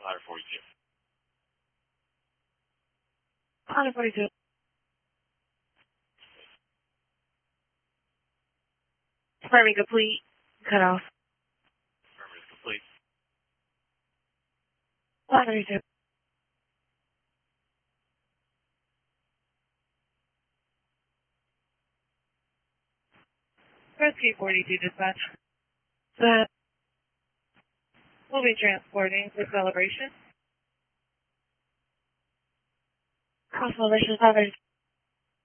142. 142. Affirming complete. Cut off. Affirmative complete. 132. Rescue 42 dispatch. We'll be transporting for celebration. Cross Militia 532.